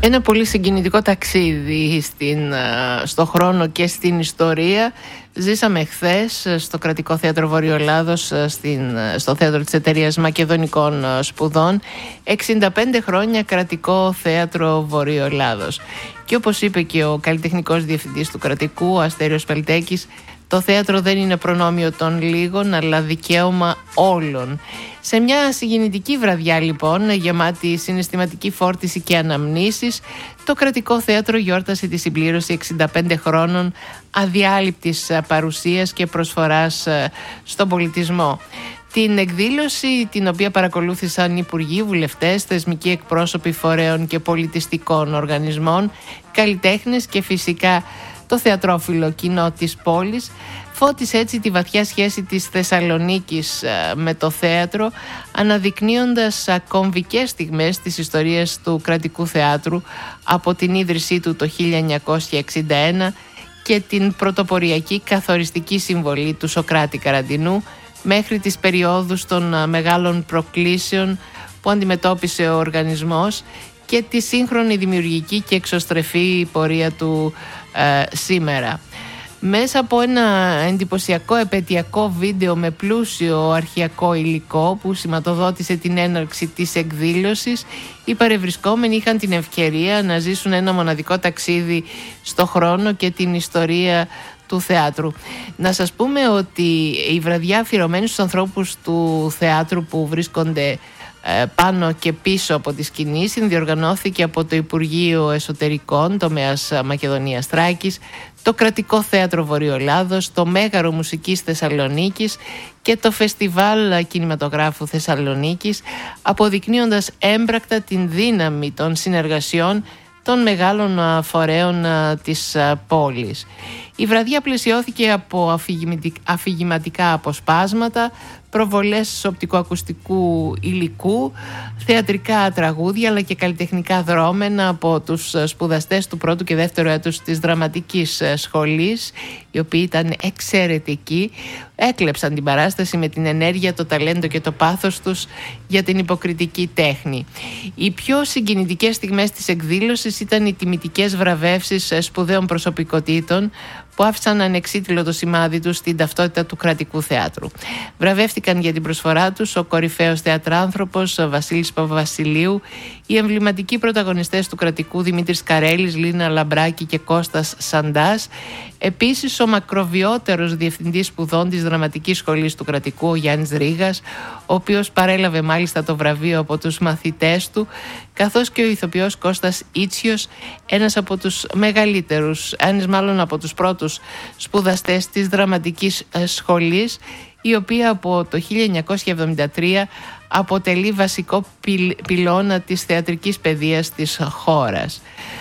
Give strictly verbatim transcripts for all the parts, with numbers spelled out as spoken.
Ένα πολύ συγκινητικό ταξίδι στην, στο χρόνο και στην ιστορία ζήσαμε χθες στο Κρατικό Θέατρο Βορειοελλάδος, στην, στο θέατρο της Εταιρείας Μακεδονικών Σπουδών. εξήντα πέντε χρόνια Κρατικό Θέατρο Βορειοελλάδος. Και όπως είπε και ο καλλιτεχνικός διευθυντής του Κρατικού, ο Αστέριος Πελτέκης, το θέατρο δεν είναι προνόμιο των λίγων, αλλά δικαίωμα όλων. Σε μια συγκινητική βραδιά λοιπόν, γεμάτη συναισθηματική φόρτιση και αναμνήσεις, το Κρατικό Θέατρο γιόρτασε τη συμπλήρωση εξήντα πέντε χρόνων αδιάλειπτης παρουσίας και προσφοράς στον πολιτισμό. Την εκδήλωση, την οποία παρακολούθησαν υπουργοί, βουλευτές, θεσμικοί εκπρόσωποι φορέων και πολιτιστικών οργανισμών, καλλιτέχνες και φυσικά το θεατρόφιλο κοινό της πόλης, φώτισε έτσι τη βαθιά σχέση της Θεσσαλονίκης με το θέατρο, αναδεικνύοντας κομβικές στιγμές της ιστορίας του Κρατικού Θεάτρου από την ίδρυσή του το χίλια εννιακόσια εξήντα ένα και την πρωτοποριακή καθοριστική συμβολή του Σωκράτη Καραντινού μέχρι τις περιόδους των μεγάλων προκλήσεων που αντιμετώπισε ο οργανισμός και τη σύγχρονη δημιουργική και εξωστρεφή πορεία του ε, σήμερα. Μέσα από ένα εντυπωσιακό επαιτειακό βίντεο με πλούσιο αρχαιακό υλικό που σηματοδότησε την έναρξη της εκδήλωσης, οι παρευρισκόμενοι είχαν την ευκαιρία να ζήσουν ένα μοναδικό ταξίδι στο χρόνο και την ιστορία του θεάτρου. Να σας πούμε ότι η βραδιά αφιερωμένη στους ανθρώπους του θεάτρου που βρίσκονται πάνω και πίσω από τη σκηνή συνδιοργανώθηκε από το Υπουργείο Εσωτερικών τομέας Μακεδονίας Θράκης, το Κρατικό Θέατρο Βορειοελλάδος, το Μέγαρο Μουσικής Θεσσαλονίκης και το Φεστιβάλ Κινηματογράφου Θεσσαλονίκης, αποδεικνύοντας έμπρακτα την δύναμη των συνεργασιών των μεγάλων φορέων της πόλης. Η βραδιά πλαισιώθηκε από αφηγηματικά αποσπάσματα, προβολές οπτικοακουστικού υλικού, θεατρικά τραγούδια αλλά και καλλιτεχνικά δρώμενα από τους σπουδαστές του πρώτου και δεύτερου έτους της δραματικής σχολής, οι οποίοι ήταν εξαιρετικοί, έκλεψαν την παράσταση με την ενέργεια, το ταλέντο και το πάθος τους για την υποκριτική τέχνη. Οι πιο συγκινητικές στιγμές της εκδήλωσης ήταν οι τιμητικές βραβεύσεις σπουδαίων προσωπικότητων που άφησαν ανεξίτηλο το σημάδι τους στην ταυτότητα του Κρατικού Θεάτρου. Βραβεύτηκαν για την προσφορά τους ο κορυφαίος θεατράνθρωπος ο Βασίλης Παπαβασιλείου, οι εμβληματικοί πρωταγωνιστές του Κρατικού Δημήτρης Καρέλης, Λίνα Λαμπράκη και Κώστας Σαντάς, επίσης ο μακροβιότερος διευθυντής σπουδών της Δραματικής Σχολής του Κρατικού, ο Γιάννης Ρήγας, ο οποίος παρέλαβε μάλιστα το βραβείο από τους μαθητές του, καθώς και ο ηθοποιός Κώστας Ήτσιος, ένας από τους μεγαλύτερους, ένας μάλλον από τους πρώτους σπουδαστές της Δραματικής Σχολής, η οποία από το χίλια εννιακόσια εβδομήντα τρία αποτελεί βασικό πυλώνα της θεατρικής παιδείας της χώρας.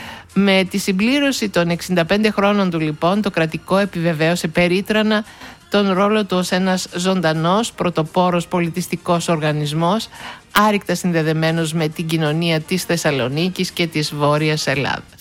Με τη συμπλήρωση των εξήντα πέντε χρόνων του λοιπόν, το Κρατικό επιβεβαίωσε περίτρανα τον ρόλο του ως ένας ζωντανός πρωτοπόρος πολιτιστικός οργανισμός, άρρηκτα συνδεδεμένος με την κοινωνία της Θεσσαλονίκης και της Βόρειας Ελλάδας.